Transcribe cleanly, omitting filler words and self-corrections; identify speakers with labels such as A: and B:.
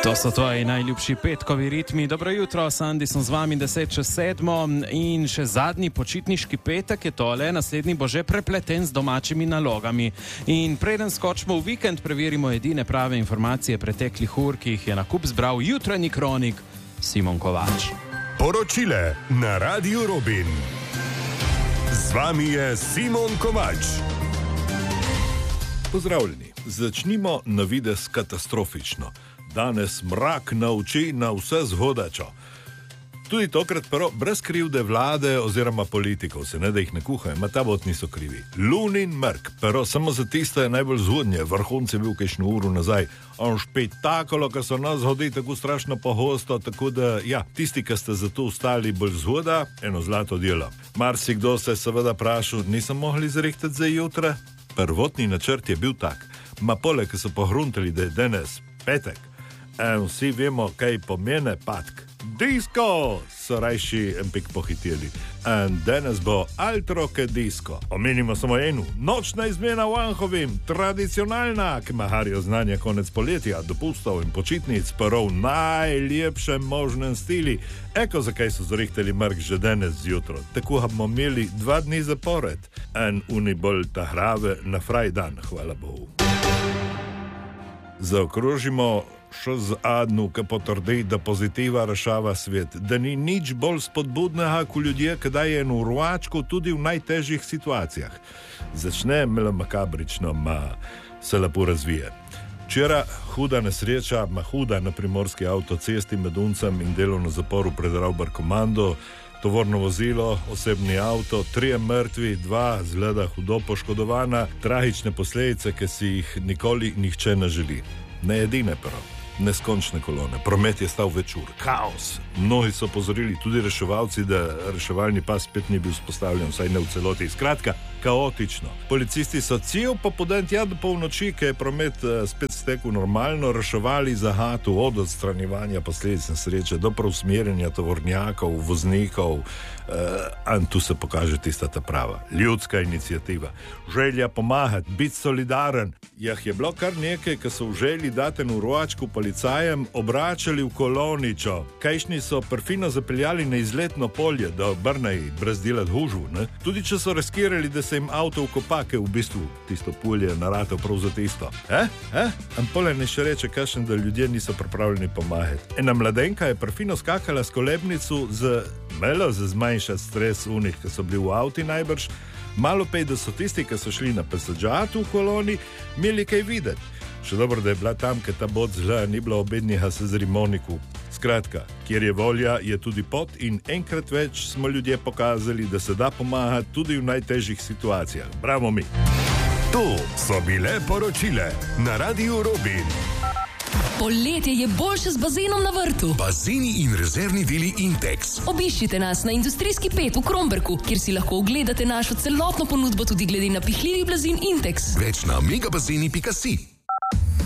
A: To so tvoji najljubši petkovi ritmi. Dobro jutro, Sandi, sem z vami 6:10 in še zadnji počitniški petek je tole, naslednji bo že prepleten z domačimi nalogami. In preden skočimo v vikend, preverimo edine prave informacije preteklih ur, ki jih je na kup zbral jutranji kronik Simon Kovač.
B: Poročile na Radiu Robin. Z vami je Simon Kovač.
C: Pozdravljeni. Začnimo na videz katastrofično. Danes mrak na oči na vse zhodačo. Tudi tokrat prvo brez krivde vlade oziroma politikov, se ne da jih ne kuhajo, ma ta bot niso krivi. Lunin mrk, prvo samo za tiste najbolj zgodnje, vrhunce bil kakšno uro nazaj. On špetakolo, ko so nas hodi tako strašno pohosto, tako da, ja, tisti, ki ste za to ustali bolj zhoda, eno zlato delo. Marsikdo se seveda prašal, nisem mogli zrihtati za jutra? Prvotni načrt je bil tak, ma poleg, ki so pohruntali, da je danes petek. Vsi vemo, kaj pomene patk. Disko so rajši en pik pohitili. Danes bo altroke disko. Omenimo samo eno. Nočna izmena v Anhovim, tradicionalna, ki maharijo znanje konec poletja, dopustov in počitnic, prv najlepšem možnem stili. Eko, zakaj so zrihteli mrk že danes zjutro. Tako bomo imeli 2 dni zapored. Unibol ta hrave na fraj dan, hvala Bogu. Zaokrožimo še z Adnu, ki potrdi, da pozitiva rešava svet, da ni nič bolj spodbudnega, ko ljudje, ki daje eno urvačko tudi v najtežjih situacijah. Začne makabrično, ma se lepo razvije. Včeraj huda nesreča, huda na primorski avtocesti med Uncem in delovno zaporu pred Ravbar-Komando, tovorno vozilo, osebni avto, 3 mrtvi, 2 zgleda hudo poškodovana, tragične posledice, ki si jih nikoli nihče ne želi. Ne edine prav. Neskončne kolone. Promet je stal več ur. Kaos. Mnogi so pozorili, tudi reševalci, da reševalni pas spet ni bil vzpostavljen, vsaj ne v celoti. Skratka, kaotično. Policisti so cel popoldan tja do polnoči, ko je promet spet stekel normalno, reševali zahatu od odstranjevanja posledic nesreče do preusmerjanja tovornjakov, voznikov. In tu se pokaže tista ta prava. Ljudska iniciativa. Želja pomagati, biti solidaren. Je bilo kar nekaj, ki so v želji dati eno rovačko policajem obračali v koloničo. Kajšni so perfino zapeljali na izletno polje, da obrneji brez delati hužu. Tudi če so riskirali, da se jim avto vkopake, v bistvu tisto polje naratev prav za tisto. Ampole ne še reče kakšen, da ljudje niso pripravljeni pomagati. Ena mladenka je perfino skakala s kolebnico za zmanjšati stres unih, ki so bili v avti najbrž. Malo pej, da so tisti, ki so šli na pesađatu v koloni, imeli kaj videti. Še dobro, da je bila tam, ker ta bot zla ni bila obednjeha se z Rimoniku. Skratka, kjer je volja, je tudi pot in enkrat več smo ljudje pokazali, da se da pomagati tudi v najtežjih situacijah. Bravo mi!
B: To so bile poročile na Radiu Robin.
D: Poletje je boljše z bazenom na vrtu.
B: Bazeni in rezervni deli Intex.
D: Obiščite nas na Industrijski 5 v Kromberku, kjer si lahko ogledate našo celotno ponudbo tudi glede na pihljivi blazin Intex.
B: Več na megabazeni.si.